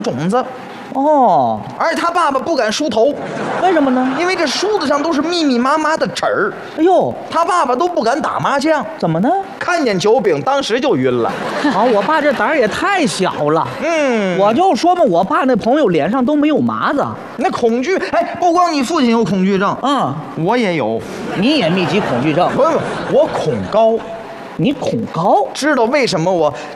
种子。 哦， 而他爸爸不敢梳头， 为什么呢？ 因为这梳子上都是密密麻麻的齿儿。 哎呦， 他爸爸都不敢打麻将， 怎么呢？ 看见酒饼当时就晕了。 啊，我爸这胆儿也太小了。 我就说嘛，我爸那朋友脸上都没有麻子。 那恐惧，哎，不光你父亲有恐惧症，我也有。 你也密集恐惧症？ 不，我恐高。 你恐高？ 知道为什么我